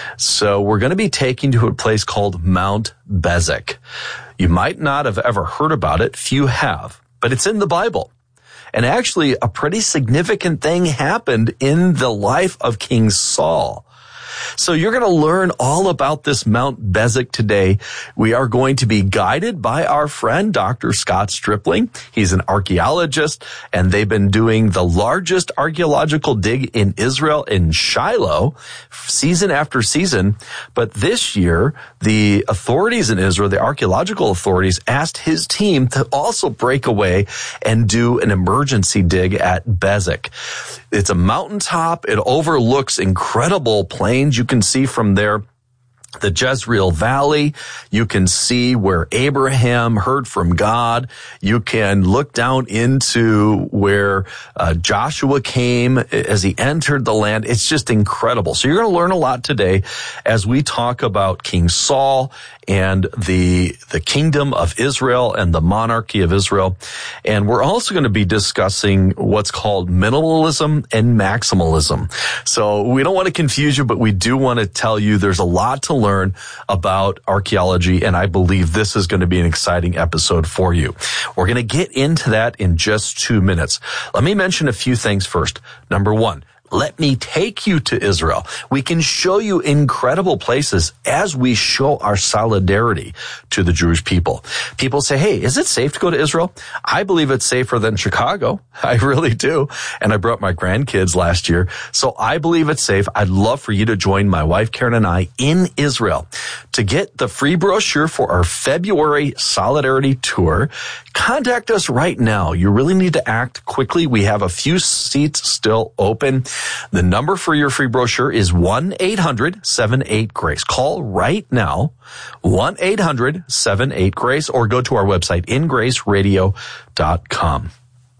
So we're going to be taking you to a place called Mount Bezek. You might not have ever heard about it. Few have, but it's in the Bible. And actually, a pretty significant thing happened in the life of King Saul. So you're going to learn all about this Mount Bezek today. We are going to be guided by our friend, Doctor Scott Stripling. He's an archaeologist, and they've been doing the largest archaeological dig in Israel in Shiloh, season after season. But this year, the authorities in Israel, the archaeological authorities, asked his team to also break away and do an emergency dig at Bezek. It's a mountaintop. It overlooks incredible plains. You can see from there the Jezreel Valley. You can see where Abraham heard from God. You can look down into where uh, Joshua came as he entered the land. It's just incredible. So you're going to learn a lot today as we talk about King Saul and the the kingdom of Israel and the monarchy of Israel. And we're also going to be discussing what's called minimalism and maximalism. So we don't want to confuse you, but we do want to tell you there's a lot to learn about archaeology, and I believe this is going to be an exciting episode for you. We're going to get into that in just two minutes. Let me mention a few things first. Number one, let me take you to Israel. We can show you incredible places as we show our solidarity to the Jewish people. People say, hey, is it safe to go to Israel? I believe it's safer than Chicago. I really do. And I brought my grandkids last year. So I believe it's safe. I'd love for you to join my wife, Karen, and I in Israel. To get the free brochure for our February Solidarity Tour, contact us right now. You really need to act quickly. We have a few seats still open. The number for your free brochure is one eight hundred seven eight GRACE. Call right now, one eight hundred seven eight GRACE, or go to our website, in grace radio dot com.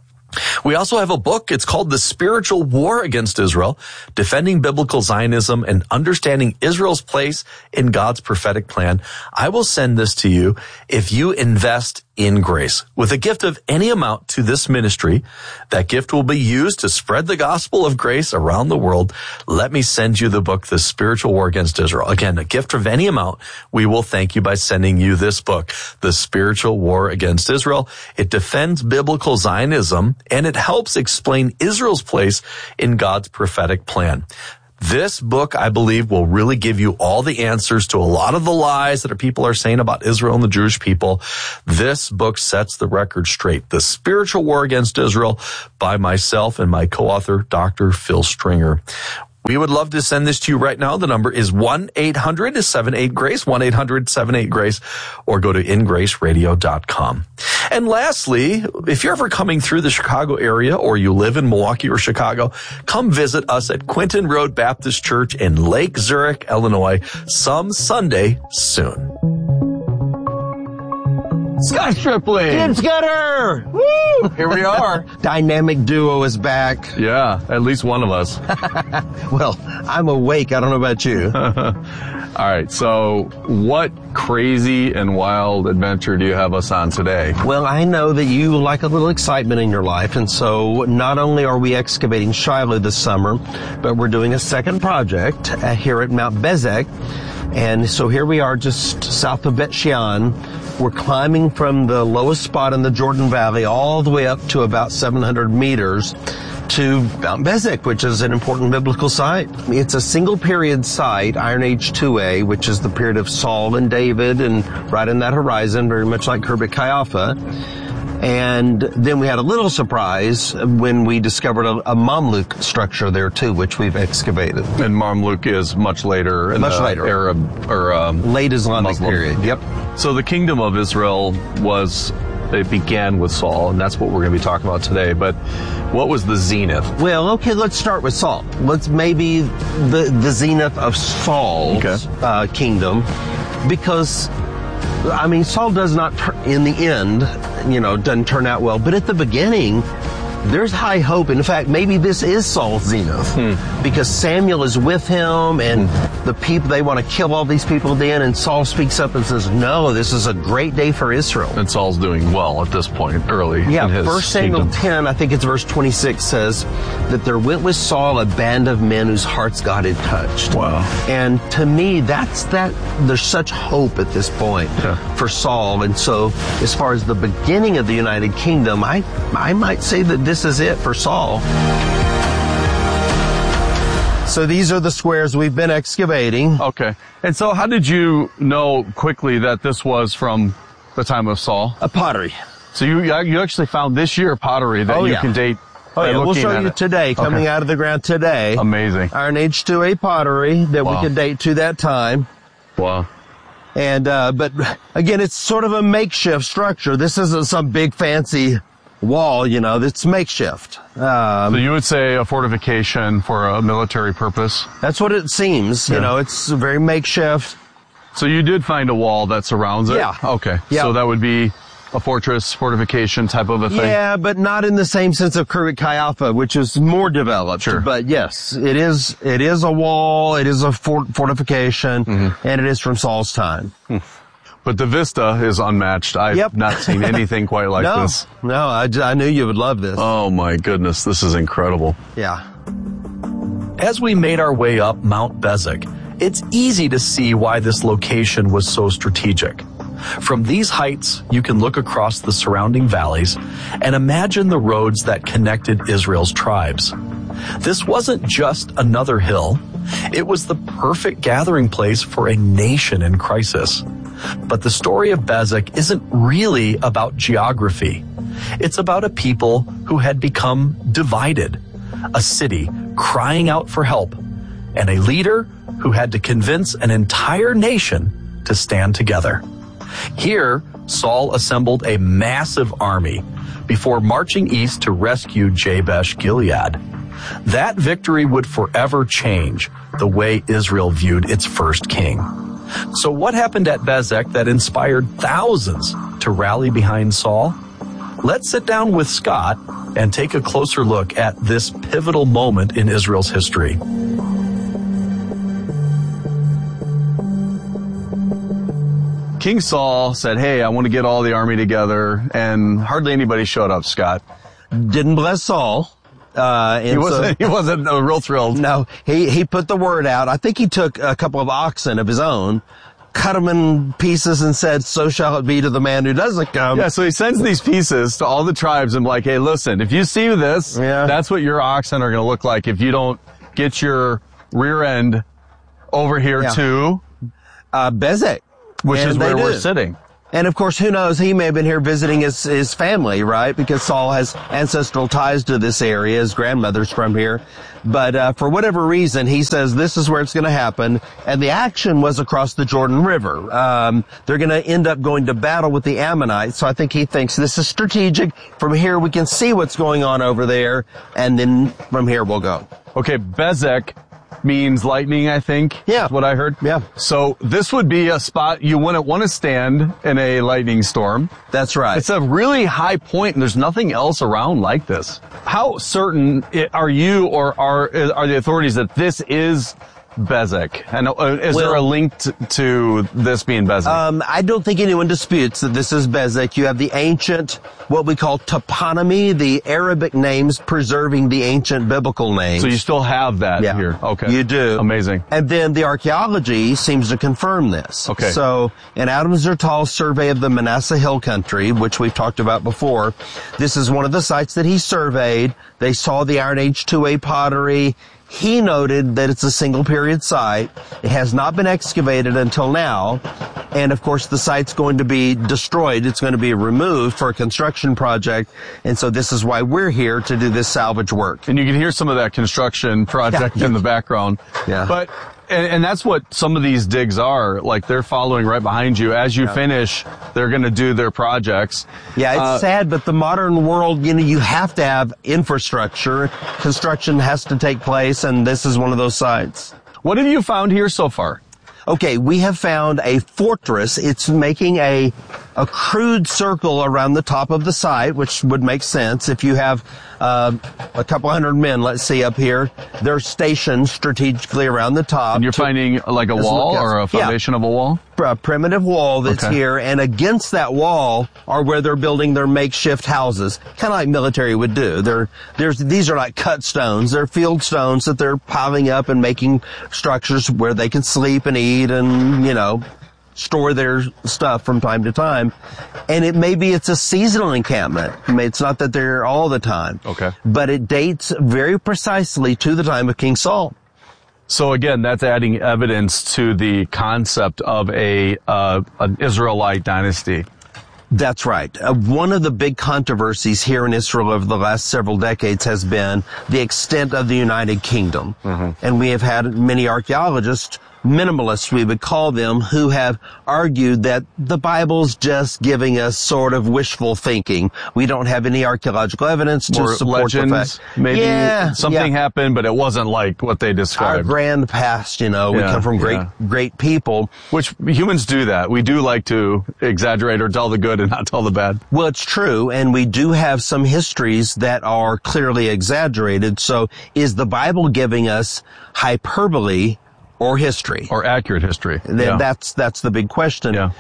We also have a book. It's called The Spiritual War Against Israel, Defending Biblical Zionism and Understanding Israel's Place in God's Prophetic Plan. I will send this to you if you invest In Grace. With a gift of any amount to this ministry, that gift will be used to spread the gospel of grace around the world. Let me send you the book, The Spiritual War Against Israel. Again, a gift of any amount. We will thank you by sending you this book, The Spiritual War Against Israel. It defends biblical Zionism, and it helps explain Israel's place in God's prophetic plan. This book, I believe, will really give you all the answers to a lot of the lies that people are saying about Israel and the Jewish people. This book sets the record straight. The Spiritual War Against Israel by myself and my co-author, Doctor Phil Stringer. We would love to send this to you right now. The number is one eight hundred seven eight GRACE, one eight hundred seven eight GRACE, or go to in grace radio dot com. And lastly, if you're ever coming through the Chicago area or you live in Milwaukee or Chicago, come visit us at Quinton Road Baptist Church in Lake Zurich, Illinois, some Sunday soon. Scott Stripling! Jim Scudder! Woo! Here we are. Dynamic duo is back. Yeah, at least one of us. Well, I'm awake. I don't know about you. All right, so what crazy and wild adventure do you have us on today? Well, I know that you like a little excitement in your life, and so not only are we excavating Shiloh this summer, but we're doing a second project uh, here at Mount Bezek. And so here we are just south of Bet Shean. We're climbing from the lowest spot in the Jordan Valley all the way up to about seven hundred meters to Mount Bezek, which is an important biblical site. It's a single period site, Iron Age two A, which is the period of Saul and David, and right in that horizon, very much like Kirby Caiaphas. And then we had a little surprise when we discovered a, a Mamluk structure there too, which we've excavated. And Mamluk is much later in much the later. Arab or um, late Islamic Muslim period. Yep. So the kingdom of Israel was, it began with Saul, and that's what we're going to be talking about today. But what was the zenith? Well, okay, let's start with Saul. Let's maybe the the zenith of Saul's okay. uh, kingdom, because I mean, Saul does not, in the end, you know, doesn't turn out well. But at the beginning, there's high hope. In fact, maybe this is Saul's zenith. Hmm. Because Samuel is with him, and hmm. the people, they want to kill all these people then, and Saul speaks up and says, no, this is a great day for Israel. And Saul's doing well at this point, early yeah, in his First Samuel kingdom. ten, I think it's verse twenty-six, says that there went with Saul a band of men whose hearts God had touched. Wow. And to me, that's that, there's such hope at this point yeah. for Saul. And so, as far as the beginning of the United Kingdom, I, I might say that this is it for Saul. So these are the squares we've been excavating. Okay. And so how did you know quickly that this was from the time of Saul? A pottery. So you you actually found this year pottery that oh, you yeah. can date. Oh yeah, we'll show you it. today, coming okay. out of the ground today. Amazing. Iron Age two A pottery that wow. we can date to that time. Wow. And, uh, but again, it's sort of a makeshift structure. This isn't some big fancy wall, you know, it's makeshift. Um, so you would say a fortification for a military purpose? That's what it seems. Yeah. You know, it's very makeshift. So you did find a wall that surrounds it? Yeah. Okay. Yeah. So that would be a fortress, fortification type of a thing? Yeah, but not in the same sense of Kirby Caiaphas, which is more developed. Sure. But yes, it is, it is a wall, it is a fort, fortification, mm-hmm. and it is from Saul's time. Hmm. But the vista is unmatched. I've yep. not seen anything quite like no, this. No, I, I knew you would love this. Oh my goodness, this is incredible. Yeah. As we made our way up Mount Bezek, it's easy to see why this location was so strategic. From these heights, you can look across the surrounding valleys and imagine the roads that connected Israel's tribes. This wasn't just another hill. It was the perfect gathering place for a nation in crisis. But the story of Bezek isn't really about geography. It's about a people who had become divided, a city crying out for help, and a leader who had to convince an entire nation to stand together. Here, Saul assembled a massive army before marching east to rescue Jabesh Gilead. That victory would forever change the way Israel viewed its first king. So what happened at Bezek that inspired thousands to rally behind Saul? Let's sit down with Scott and take a closer look at this pivotal moment in Israel's history. King Saul said, hey, I want to get all the army together, and hardly anybody showed up, Scott. Didn't bless Saul. Uh, he wasn't, so, he wasn't uh, real thrilled. No, he, he put the word out. I think he took a couple of oxen of his own, cut them in pieces and said, so shall it be to the man who doesn't come. Yeah, so he sends these pieces to all the tribes and like, hey, listen, if you see this, yeah. that's what your oxen are going to look like if you don't get your rear end over here yeah. to uh, Bezek, which and is where we're sitting. And of course, who knows, he may have been here visiting his, his family, right? Because Saul has ancestral ties to this area. His grandmother's from here. But, uh, for whatever reason, he says this is where it's going to happen. And the action was across the Jordan River. Um, they're going to end up going to battle with the Ammonites. So I think he thinks this is strategic. From here, we can see what's going on over there. And then from here, we'll go. Okay, Bezek means lightning, I think. Yeah. Is what I heard. Yeah. So this would be a spot you wouldn't want to stand in a lightning storm. That's right. It's a really high point and there's nothing else around like this. How certain are you or are, are the authorities that this is Bezek? And uh, is well, there a link to, to this being Bezek? Um, I don't think anyone disputes that this is Bezek. You have the ancient, what we call toponymy, the Arabic names preserving the ancient biblical names. So you still have that yeah, here. Okay. You do. Amazing. And then the archaeology seems to confirm this. Okay. So in Adam Zertal's survey of the Manasseh Hill Country, which we've talked about before, this is one of the sites that he surveyed. They saw the Iron Age two A pottery. He noted that it's a single period site. It has not been excavated until now. And of course, the site's going to be destroyed. It's going to be removed for a construction project. And so this is why we're here to do this salvage work. And you can hear some of that construction project yeah. in the background. Yeah. But, and, and that's what some of these digs are. Like they're following right behind you. As you yeah. finish, they're going to do their projects. Yeah, it's uh, sad, but the modern world, you know, you have to have infrastructure. Construction has to take place, and this is one of those sites. What have you found here so far? Okay, we have found a fortress. It's making a, a crude circle around the top of the site, which would make sense. If you have uh, a couple hundred men, let's see, up here, they're stationed strategically around the top. And you're to, finding like a wall or a foundation yeah, of a wall? A primitive wall that's okay. here, and against that wall are where they're building their makeshift houses, kind of like military would do. They're, there's, these are like cut stones. They're field stones that they're piling up and making structures where they can sleep and eat and, you know, store their stuff from time to time. And it maybe it's a seasonal encampment. I mean, it's not that they're all the time. Okay. But it dates very precisely to the time of King Saul. So again, that's adding evidence to the concept of a uh, an Israelite dynasty. That's right. Uh, one of the big controversies here in Israel over the last several decades has been the extent of the United Kingdom. Mm-hmm. And we have had many archaeologists, minimalists we would call them, who have argued that the Bible's just giving us sort of wishful thinking. We don't have any archaeological evidence to or support legends, the fact. Maybe yeah, something yeah. happened, but it wasn't like what they described. Our grand past, you know, we yeah, come from great, yeah. great people. Which humans do that. We do like to exaggerate or tell the good and not tell the bad. Well, it's true, and we do have some histories that are clearly exaggerated. So is the Bible giving us hyperbole or history? Or accurate history. Th- yeah. That's, that's the big question. Yeah.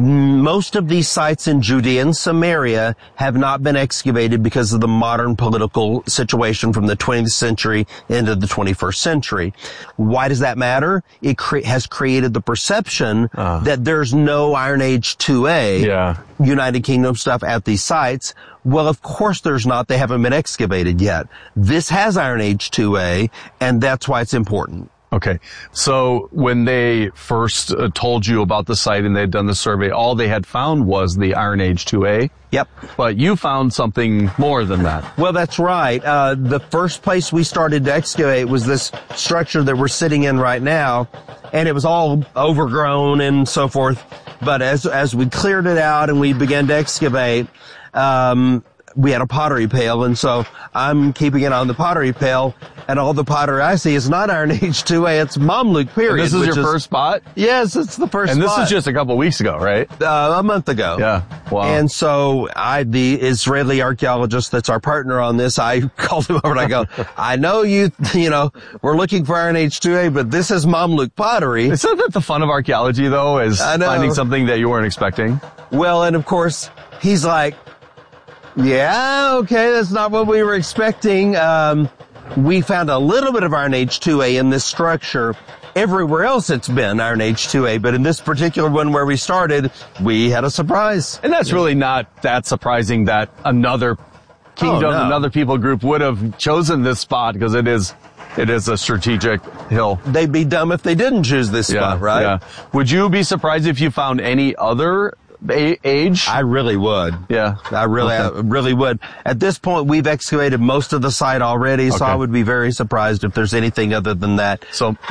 Most of these sites in Judea and Samaria have not been excavated because of the modern political situation from the twentieth century into the twenty-first century. Why does that matter? It cre- has created the perception uh. that there's no Iron Age two A, yeah. United Kingdom stuff at these sites. Well, of course there's not. They haven't been excavated yet. This has Iron Age two A, and that's why it's important. Okay. So when they first uh, told you about the site and they'd done the survey, all they had found was the Iron Age two A. Yep. But you found something more than that. Well, that's right. Uh, the first place we started to excavate was this structure that we're sitting in right now, and it was all overgrown and so forth. But as, as we cleared it out and we began to excavate, um, we had a pottery pail, and so I'm keeping it on the pottery pail, and all the pottery I see is not Iron Age two A, it's Mamluk, period. And this is your is, first spot? Yes, it's the first and spot. And this is just a couple weeks ago, right? Uh, a month ago. Yeah. Wow. And so I, the Israeli archaeologist that's our partner on this, I called him over and I go, I know you, you know, we're looking for Iron Age two A, but this is Mamluk pottery. Isn't that the fun of archaeology, though, is finding something that you weren't expecting? Well, and of course, he's like, yeah, okay, that's not what we were expecting. Um, we found a little bit of Iron Age two A in this structure. Everywhere else it's been Iron Age two A, but in this particular one where we started, we had a surprise. And that's really not that surprising that another kingdom, oh, no. another people group would have chosen this spot, because it is it is a strategic hill. They'd be dumb if they didn't choose this yeah, spot, right? Yeah. Would you be surprised if you found any other A- age? I really would. Yeah. I really, okay. I really would. At this point, we've excavated most of the site already, so okay. I would be very surprised if there's anything other than that. So